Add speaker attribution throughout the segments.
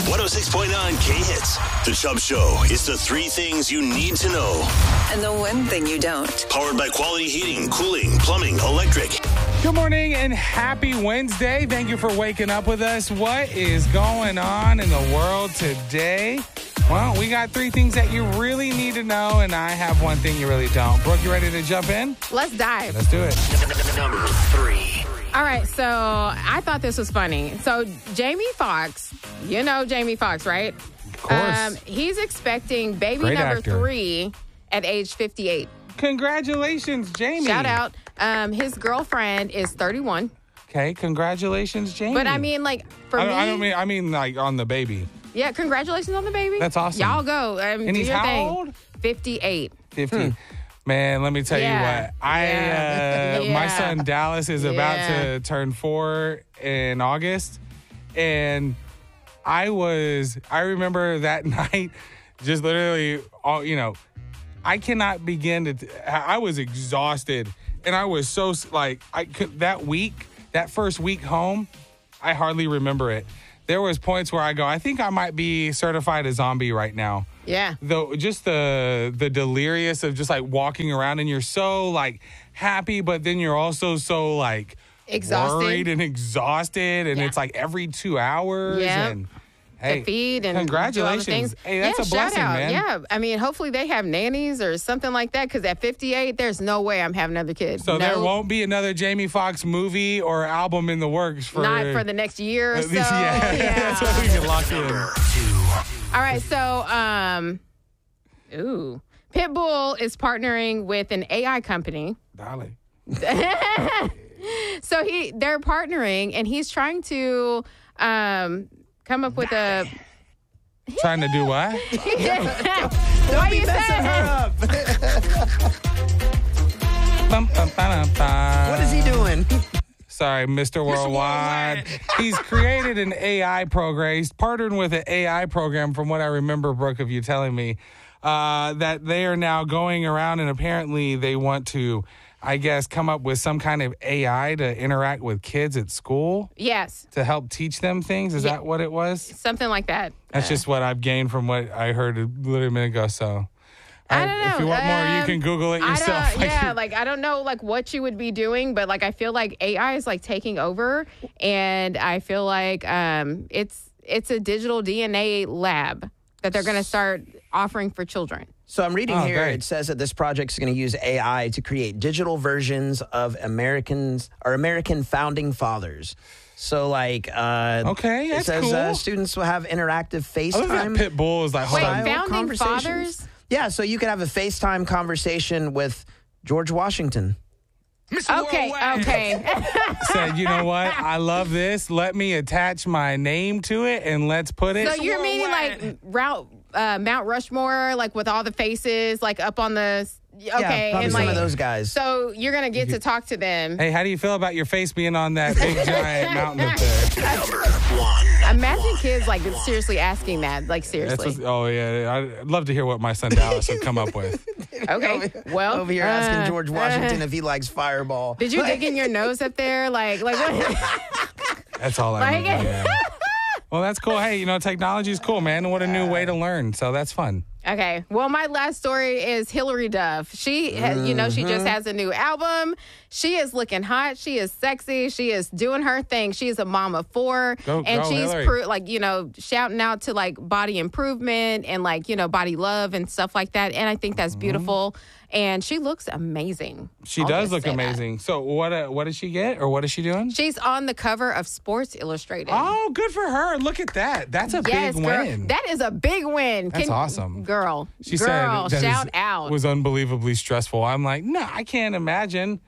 Speaker 1: 106.9 K-Hits. The Chubb Show is the three things you need to know.
Speaker 2: And the one thing you don't.
Speaker 1: Powered by Quality Heating, Cooling, Plumbing, Electric.
Speaker 3: Good morning and happy Wednesday. Thank you for waking up with us. What is going on in the world today? Well, we got three things that you really need to know, and I have one thing you really don't. Brooke, you ready to jump in?
Speaker 4: Let's dive.
Speaker 1: Let's do it. Number 3.
Speaker 4: All right, so I thought this was funny. So Jamie Foxx, you know Jamie Foxx, right?
Speaker 3: Of course.
Speaker 4: He's expecting baby
Speaker 3: Great
Speaker 4: number
Speaker 3: actor.
Speaker 4: 3 at age 58.
Speaker 3: Congratulations, Jamie.
Speaker 4: Shout out. His girlfriend is 31.
Speaker 3: Okay, congratulations, Jamie.
Speaker 4: But I mean, like, for me.
Speaker 3: I mean, like, on the baby.
Speaker 4: Yeah, congratulations on the baby.
Speaker 3: That's awesome.
Speaker 4: Y'all go.
Speaker 3: And
Speaker 4: do
Speaker 3: he's
Speaker 4: your
Speaker 3: how
Speaker 4: thing.
Speaker 3: old?
Speaker 4: 58.
Speaker 3: 50. Man, let me tell you what. My son Dallas is about to turn 4 in August. And I remember that night, just literally, I cannot begin to, I was exhausted. And I was so, that first week home, I hardly remember it. There was points where I go, I think I might be certified a zombie right now.
Speaker 4: Yeah.
Speaker 3: Though just the delirious of just like walking around and you're so like happy, but then you're also so like
Speaker 4: exhausted.
Speaker 3: Worried and exhausted, and it's like every 2 hours.
Speaker 4: Yeah.
Speaker 3: And hey,
Speaker 4: to feed and
Speaker 3: congratulations.
Speaker 4: do all the things.
Speaker 3: Hey, that's a blessing,
Speaker 4: shout out.
Speaker 3: man.
Speaker 4: Yeah, I mean, hopefully they have nannies or something like that. Because at 58, there's no way I'm having another kid.
Speaker 3: So there won't be another Jamie Foxx movie or album in the works for
Speaker 4: not for the next year or so.
Speaker 3: Yeah. That's what we can lock in.
Speaker 4: All right, so Pitbull is partnering with an AI company.
Speaker 3: Dolly.
Speaker 4: So they're partnering, and he's trying to come up with a.
Speaker 3: Trying to do what?
Speaker 4: Why you
Speaker 5: messing her up. What is he doing?
Speaker 3: Sorry, Mr. Worldwide. He's created an AI program. He's partnered with an AI program, from what I remember, Brooke, of you telling me, that they are now going around, and apparently they want to, I guess, come up with some kind of AI to interact with kids at school.
Speaker 4: Yes.
Speaker 3: To help teach them things. Is that what it was?
Speaker 4: Something like that.
Speaker 3: That's just what I've gained from what I heard a little minute ago, so.
Speaker 4: I don't know.
Speaker 3: If you want more, you can Google it yourself.
Speaker 4: I don't know what you would be doing, but I feel like AI is taking over, and I feel like it's a digital DNA lab that they're going to start offering for children.
Speaker 5: So I'm reading here,
Speaker 3: great.
Speaker 5: It says that this project is going to use AI to create digital versions of American founding fathers. So
Speaker 3: okay,
Speaker 5: it
Speaker 3: that's
Speaker 5: says
Speaker 3: cool.
Speaker 5: Students will have interactive FaceTime.
Speaker 3: I love that Pitbull is like, hold
Speaker 4: Wait,
Speaker 3: on.
Speaker 4: founding fathers?
Speaker 5: Yeah, so you could have a FaceTime conversation with George Washington.
Speaker 4: Okay.
Speaker 3: Said, you know what? I love this. Let me attach my name to it, and let's put it.
Speaker 4: So you're meaning Mount Rushmore, with all the faces, up on the. Okay,
Speaker 5: probably
Speaker 4: and
Speaker 5: some of those guys.
Speaker 4: So you're gonna get to talk to them.
Speaker 3: Hey, how do you feel about your face being on that big giant mountain up there?
Speaker 1: Number 1.
Speaker 4: Imagine kids seriously asking that, seriously.
Speaker 3: I'd love to hear what my son Dallas would come up with.
Speaker 4: Okay, well,
Speaker 5: Over here asking George Washington if he likes Fireball.
Speaker 4: Did you dig in your nose up there? What?
Speaker 3: That's all I need. Yeah. Well, that's cool. Hey, technology is cool, man. What a new way to learn. So that's fun.
Speaker 4: Okay. Well, my last story is Hillary Duff. She has, she just has a new album. She is looking hot. She is sexy. She is doing her thing. She is a mom of 4. And she's shouting out to body improvement and body love and stuff like that. And I think that's beautiful. And she looks amazing.
Speaker 3: She does look amazing. So what did she get, or what is she doing?
Speaker 4: She's on the cover of Sports Illustrated.
Speaker 3: Oh, good for her. Look at that. That's a big win.
Speaker 4: That is a big win.
Speaker 3: That's awesome.
Speaker 4: Girl,
Speaker 3: she said that
Speaker 4: shout out.
Speaker 3: Was unbelievably stressful. I'm like, no, I can't imagine.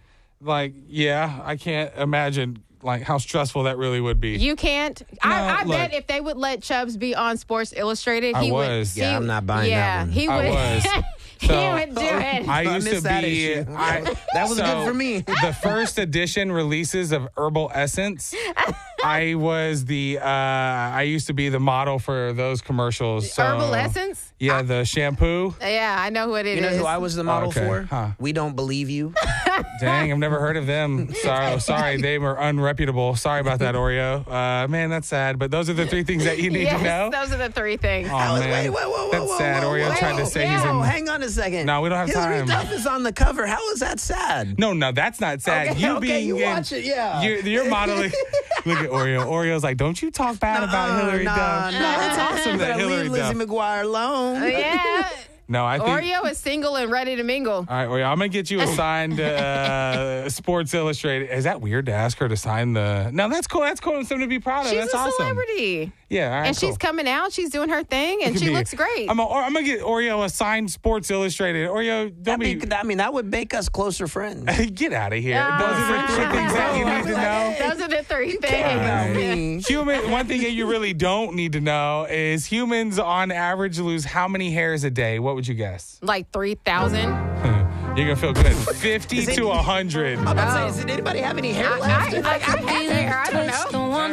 Speaker 3: I can't imagine how stressful that really would be.
Speaker 4: You can't.
Speaker 3: No,
Speaker 4: I bet if they would let Chubbs be on Sports Illustrated, he would.
Speaker 5: Yeah, I'm not buying that one.
Speaker 4: He would.
Speaker 3: I was.
Speaker 4: He would do it.
Speaker 3: I used to be.
Speaker 5: That was good for me.
Speaker 3: The first edition releases of Herbal Essence I was I used to be the model for those commercials. So,
Speaker 4: Herbal Essence?
Speaker 3: Yeah, the shampoo.
Speaker 4: Yeah, I know what it is.
Speaker 5: You know who I was the model for?
Speaker 3: Huh.
Speaker 5: We Don't Believe You.
Speaker 3: Dang, I've never heard of them. Sorry, they were unreputable. Sorry about that, Oreo. Man, that's sad. But those are the 3 things that you need to know.
Speaker 4: Those are the 3 things.
Speaker 3: Oh, man. That's sad. Oreo tried to say he's in.
Speaker 5: Hang on a second.
Speaker 3: No, we don't have
Speaker 5: Hillary
Speaker 3: time.
Speaker 5: Duff is on the cover. How is that sad?
Speaker 3: No, that's not sad.
Speaker 5: Okay, you watch it, yeah.
Speaker 3: You're modeling. Look at Oreo. Oreo's like, don't you talk bad about Hillary Duff. No, that's awesome that Hillary
Speaker 5: leave
Speaker 3: Duff.
Speaker 5: Lizzie McGuire alone.
Speaker 4: Yeah.
Speaker 3: No, I think
Speaker 4: Oreo is single and ready to mingle.
Speaker 3: All right, Oreo, I'm gonna get you assigned Sports Illustrated. Is that weird to ask her to sign the? No, that's cool. That's cool. And something to be proud of.
Speaker 4: She's
Speaker 3: That's
Speaker 4: a
Speaker 3: awesome.
Speaker 4: celebrity.
Speaker 3: Yeah, all right,
Speaker 4: and
Speaker 3: cool.
Speaker 4: she's coming out. She's doing her thing, and she looks great.
Speaker 3: I'm gonna get Oreo assigned Sports Illustrated. Oreo, don't be.
Speaker 5: That would make us closer friends.
Speaker 3: Get out of here. Those are the 3 things that you need to know.
Speaker 4: Those are the 3 things.
Speaker 3: One thing that you really don't need to know is humans on average lose how many hairs a day? What would you guess?
Speaker 4: Like 3,000.
Speaker 3: You're going to feel good. 50 to 100.
Speaker 5: I'm about to say, does anybody have any hair left?
Speaker 4: I have hair. I don't know.